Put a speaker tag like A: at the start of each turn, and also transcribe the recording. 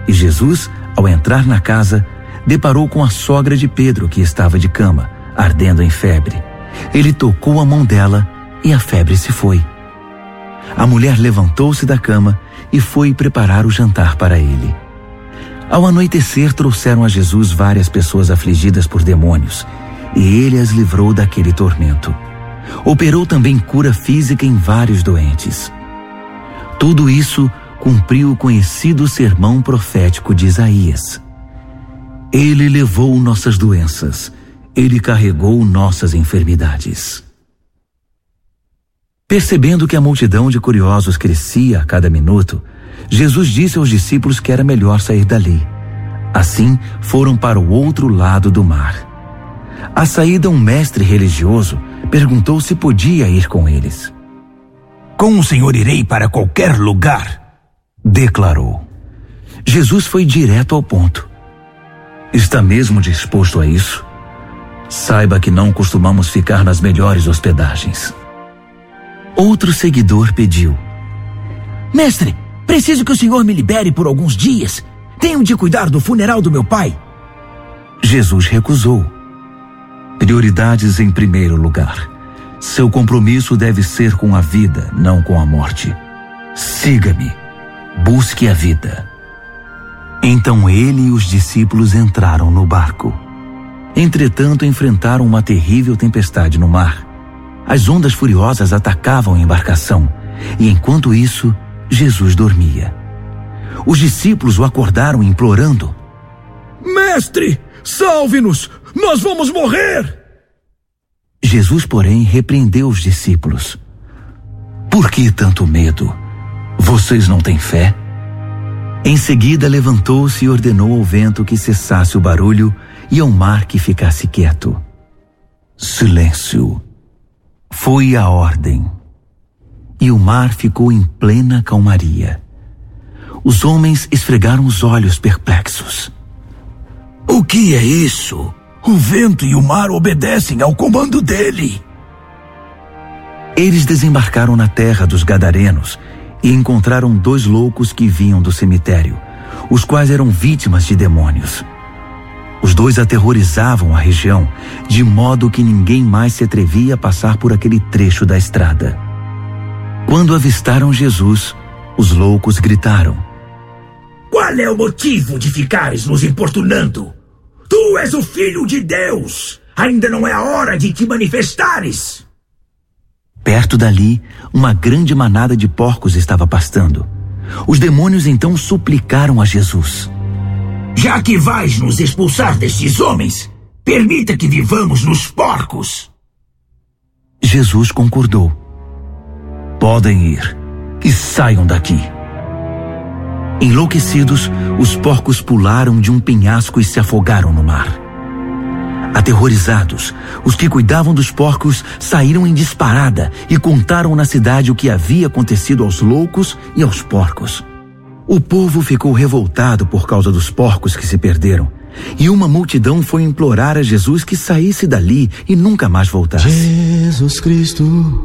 A: E Jesus, ao entrar na casa, deparou com a sogra de Pedro, que estava de cama, ardendo em febre. Ele tocou a mão dela e a febre se foi. A mulher levantou-se da cama e foi preparar o jantar para ele. Ao anoitecer, trouxeram a Jesus várias pessoas afligidas por demônios, e ele as livrou daquele tormento. Operou também cura física em vários doentes. Tudo isso cumpriu o conhecido sermão profético de Isaías. Ele levou nossas doenças, ele carregou nossas enfermidades. Percebendo que a multidão de curiosos crescia a cada minuto, Jesus disse aos discípulos que era melhor sair dali. Assim, foram para o outro lado do mar. À saída, um mestre religioso perguntou se podia ir com eles.
B: Com o Senhor irei para qualquer lugar,
A: declarou. Jesus foi direto ao ponto. Está mesmo disposto a isso? Saiba que não costumamos ficar nas melhores hospedagens. Outro seguidor pediu.
C: Mestre, preciso que o senhor me libere por alguns dias. Tenho de cuidar do funeral do meu pai.
A: Jesus recusou. Prioridades em primeiro lugar. Seu compromisso deve ser com a vida, não com a morte. Siga-me. Busque a vida. Então ele e os discípulos entraram no barco. Entretanto, enfrentaram uma terrível tempestade no mar. As ondas furiosas atacavam a embarcação, e enquanto isso, Jesus dormia. Os discípulos o acordaram implorando:
B: Mestre, salve-nos! Nós vamos morrer!
A: Jesus, porém, repreendeu os discípulos. Por que tanto medo? Vocês não têm fé? Em seguida, levantou-se e ordenou ao vento que cessasse o barulho e ao mar que ficasse quieto. Silêncio. Foi a ordem. E o mar ficou em plena calmaria. Os homens esfregaram os olhos perplexos.
B: O que é isso? O vento e o mar obedecem ao comando dele.
A: Eles desembarcaram na terra dos Gadarenos e encontraram 2 loucos que vinham do cemitério, os quais eram vítimas de demônios. Os 2 aterrorizavam a região, de modo que ninguém mais se atrevia a passar por aquele trecho da estrada. Quando avistaram Jesus, os loucos gritaram:
C: Qual é o motivo de ficares nos importunando? Tu és o Filho de Deus! Ainda não é a hora de te manifestares!
A: Perto dali, uma grande manada de porcos estava pastando. Os demônios então suplicaram a Jesus:
C: Já que vais nos expulsar destes homens, permita que vivamos nos porcos.
A: Jesus concordou. Podem ir e saiam daqui. Enlouquecidos, os porcos pularam de um penhasco e se afogaram no mar. Aterrorizados, os que cuidavam dos porcos saíram em disparada e contaram na cidade o que havia acontecido aos loucos e aos porcos. O povo ficou revoltado por causa dos porcos que se perderam, e uma multidão foi implorar a Jesus que saísse dali e nunca mais voltasse.
D: Jesus Cristo.